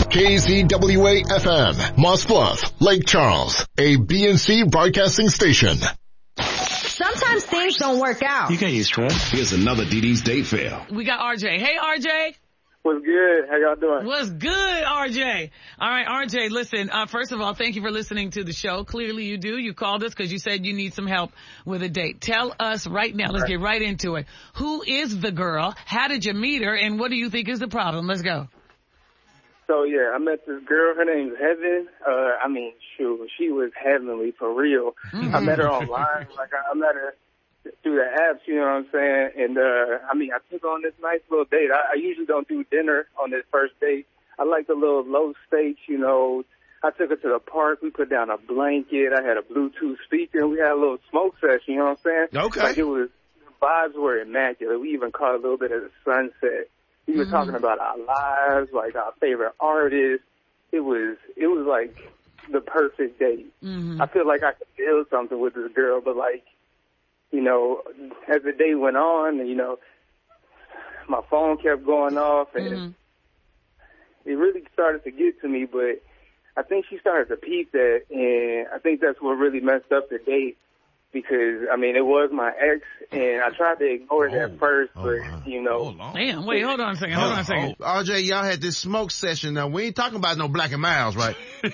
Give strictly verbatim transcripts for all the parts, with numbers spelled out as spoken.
K Z W A F M, Moss Bluff, Lake Charles, a B N C broadcasting station. Sometimes things don't work out. You can't use stress. Here's another D D's date fail. We got R J. Hey, R J. What's good? How y'all doing? What's good, R J? All right, R J, listen, uh, first of all, thank you for listening to the show. Clearly you do. You called us because you said you need some help with a date. Tell us right now. Let's get right into it. Who is the girl? How did you meet her? And what do you think is the problem? Let's go. So, yeah, I met this girl. Her name's Heaven. Uh, I mean, shoot, she was heavenly for real. Mm-hmm. I met her online. Like, I, I met her through the apps, you know what I'm saying? And, uh, I mean, I took her on this nice little date. I, I usually don't do dinner on this first date. I like the little low stakes, you know. I took her to the park. We put down a blanket. I had a Bluetooth speaker, and we had a little smoke session, you know what I'm saying? Okay. Like, it was, the vibes were immaculate. We even caught a little bit of the sunset. We were mm-hmm. talking about our lives, like our favorite artists. It was, it was like the perfect date. Mm-hmm. I feel like I could build something with this girl, but like, you know, as the day went on, you know, my phone kept going off and mm-hmm. it really started to get to me, but I think she started to peep that, and I think that's what really messed up the date. Because, I mean, it was my ex, and I tried to ignore it oh, at first, but, oh, you know. Oh, Damn, wait, hold on a second, hold on a second. Oh, R J, y'all had this smoke session. Now, we ain't talking about no Black and Miles, right? no,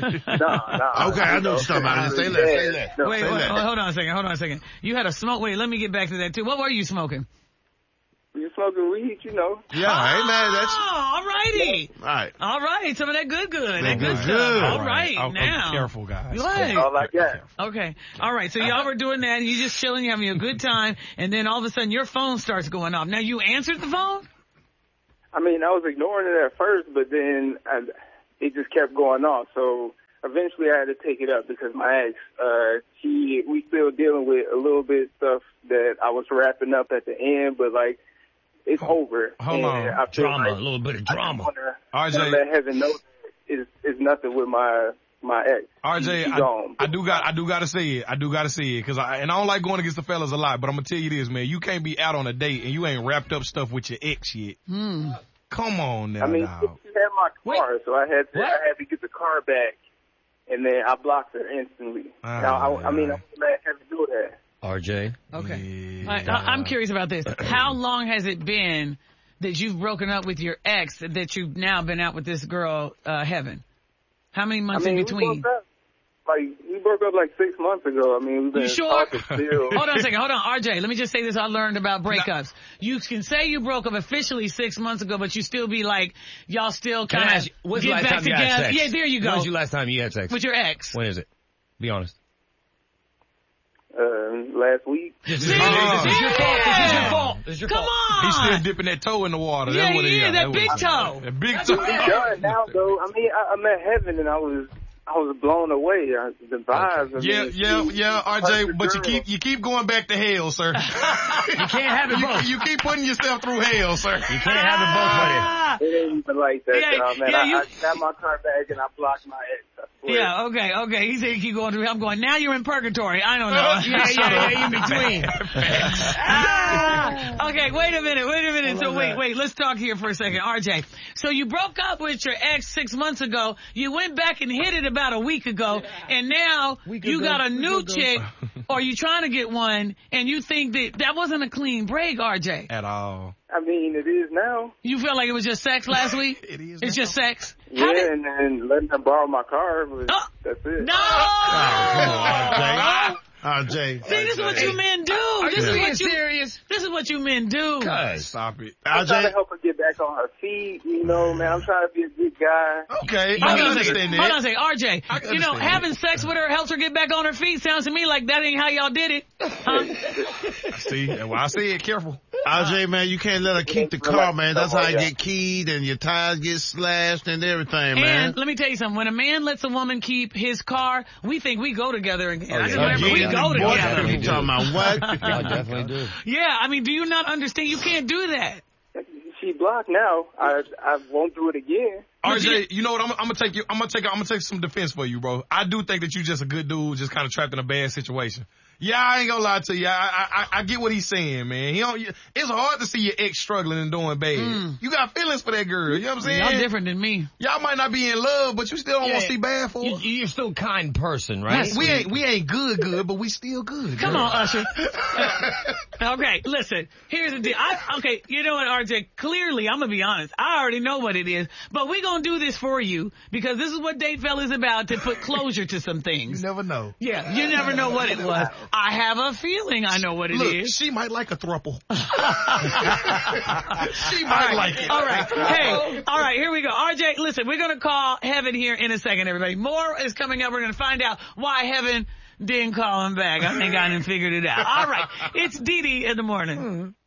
no. Okay, I know what you're talking about. Say less, say less. Wait, say wait less. hold on a second, hold on a second. You had a smoke, wait, let me get back to that, too. What were you smoking? You smoking weed, you know. Yeah, oh, hey, man, that's... all righty. All right. All right, some of that good good. That, that good, good good. All right, I'll, now. I'm careful, guys. Right. All like that. Okay. All right, so y'all were doing that, and you just chilling, you having a good time, and then all of a sudden your phone starts going off. Now, you answered the phone? I mean, I was ignoring it at first, but then I, it just kept going off, so... Eventually, I had to take it up because my ex, uh, she, we still dealing with a little bit stuff that I was wrapping up at the end, but like, it's over. Hold on. I drama, like a little bit of drama. R J, let Heaven know it's, it's nothing with my my ex. R J, I, I do got I do got to say it. I do got to say it because I and I don't like going against the fellas a lot, but I'm gonna tell you this, man. You can't be out on a date and you ain't wrapped up stuff with your ex yet. Hmm. Come on now. I mean, now. she had my car, Wait. so I had to What? I had to get the car back, and then I blocked her instantly. Oh, now, I, I mean, I'm let Heaven do that. R J. Okay. Yeah. I, I, I'm curious about this. How long has it been that you've broken up with your ex that you've now been out with this girl, uh, Heaven? How many months I mean, in between? We broke up, like, we broke up like six months ago. I mean, we've been You sure? talking still. Hold on a second. Hold on, R J. Let me just say this. I learned about breakups. You can say you broke up officially six months ago, but you still be like, y'all still Can I kind ask you, of when's the get last back time you had together. sex? Yeah, there you go. When's the last time you had sex? With your ex. When is it? Be honest. Uh, last week. This See? is, Yeah. this is your fault. This is your fault. This is your Come fault. on. He's still dipping that toe in the water. Yeah, That's what he it is. is. That That's big what- toe. That big It's toe. done now, though. I mean, I, I met Heaven, and I was I was blown away. I, the vibes. I Yeah, mean, yeah, she- yeah, R J, perfect but you girl. keep you keep going back to hell, sir. You can't have it both. you, you keep putting yourself through hell, sir. You can't have it both, buddy. Ah. It ain't even like that, Yeah, y'all, man. yeah, I, you- I got my car back, and I blocked my ex. I swear. Yeah, okay, okay. He said you keep going through. I'm going, now you're in purgatory. I don't know. Yeah, yeah, yeah, in between. ah, okay, wait a minute, wait a minute. So wait, that. wait, let's talk here for a second. R J, so you broke up with your ex six months ago. You went back and hit it about a week ago, and now Week you ago, got a week new ago. chick, or you trying to get one, and you think that that wasn't a clean break, R J. At all. I mean, it is now. You felt like it was just sex last week? It is It's now. just sex? Yeah, How did- and then letting them borrow my car, but Oh, that's it. No! Oh, R J. See, this is what you men do. Are This you is being what you serious? This is what you men do. Cuz. Stop it. I'm R trying to J. help her get back on her feet, you know, man. I'm trying to be a good guy. Okay, I Hold can on a second. understand Hold on a that. second. R J, I can you know, understand having sex with her helps her get back on her feet. Sounds to me like that ain't how y'all did it. Huh? See, well, I said careful. R J, man, you can't let her keep the car, man. That's how it get keyed and your tires get slashed and everything, man. And let me tell you something. When a man lets a woman keep his car, we think we go together. And I yeah. just remember Oh, we yeah. go Boy, together. You talking about what? I definitely do. Yeah, I mean, do you not understand? You can't do that. She blocked now. I I won't do it again. R J, you know what? I'm, I'm gonna take you. I'm gonna take. I'm gonna take some defense for you, bro. I do think that you just a good dude, just kind of trapped in a bad situation. Yeah, I ain't gonna lie to you. I, I I get what he's saying, man. He don't. It's hard to see your ex struggling and doing bad. Mm. You got feelings for that girl. You know what I'm saying? Y'all different than me. Y'all might not be in love, but you still don't Yeah. want to see bad for her. You, you're still a kind person, right? We ain't we ain't good good, but we still good. Come girl. on, Usher. Uh, okay, listen. Here's the deal. I, okay, you know what, R J? Clearly, I'm gonna be honest. I already know what it is, but we gonna do this for you because this is what Date Fell is about, to put closure to some things. You never know. Yeah, you never know what it was. I have a feeling I know what it Look, is. she might like a throuple. she might All right, like it. All right. Hey, all right, here we go. R J, listen, we're going to call Heaven here in a second, everybody. More is coming up. We're going to find out why Heaven didn't call him back. I think I done figured it out. All right. It's Dee Dee in the morning.